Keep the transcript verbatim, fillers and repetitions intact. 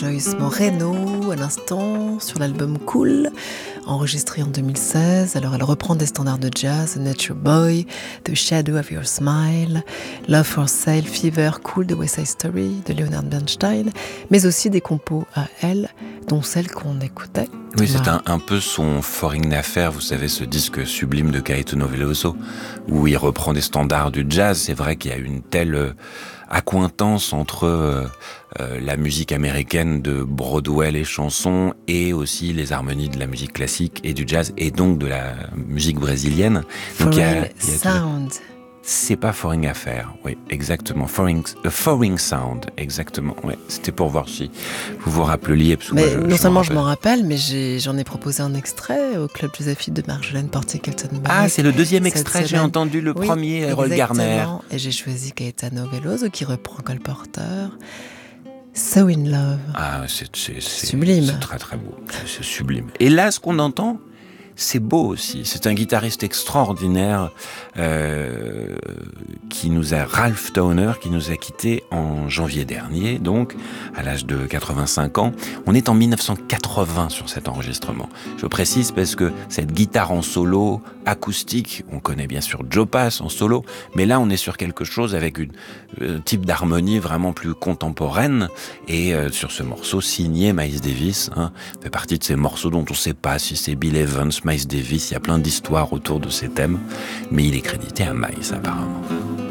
Joyce Moreno à l'instant sur l'album Cool, enregistré en deux mille seize. Alors elle reprend des standards de jazz, The Nature Boy, The Shadow of Your Smile, Love for Sale, Fever, Cool de West Side Story de Leonard Bernstein, mais aussi des compos à elle, dont celle qu'on écoutait. Oui, c'est un, un peu son Foreign Affair, vous savez, ce disque sublime de Caetano Veloso, où il reprend des standards du jazz. C'est vrai qu'il y a une telle euh, accointance entre euh, euh, la musique américaine de Broadway, les chansons, et aussi les harmonies de la musique classique et du jazz, et donc de la musique brésilienne. Donc, Foreign il y a, il y a Sound. C'est pas Foreign Affair, oui, exactement. Foreign, uh, foreign Sound, exactement. Ouais, c'était pour voir si vous vous rappeliez. Parce que Mais moi, je, non je seulement m'en je m'en rappelle, mais j'ai, j'en ai proposé un extrait au Club Joséphine de Marjolaine Portier-Kelton. Ah, c'est le deuxième extrait, j'ai entendu le oui, premier, Errol Garner. Et j'ai choisi Caetano Veloso qui reprend Cole Porter. So in Love. Ah, c'est, c'est, c'est sublime. C'est très très beau, c'est, c'est sublime. Et là, ce qu'on entend, c'est beau aussi. C'est un guitariste extraordinaire euh, qui nous a, Ralph Towner, qui nous a quittés en janvier dernier, donc à l'âge de quatre-vingt-cinq ans. On est en dix-neuf cent quatre-vingts sur cet enregistrement. Je précise parce que cette guitare en solo acoustique, on connaît bien sûr Joe Pass en solo, mais là on est sur quelque chose avec une, un type d'harmonie vraiment plus contemporaine. Et euh, sur ce morceau signé Miles Davis, hein, fait partie de ces morceaux dont on ne sait pas si c'est Bill Evans, Miles Davis, il y a plein d'histoires autour de ces thèmes, mais il est crédité à Miles apparemment.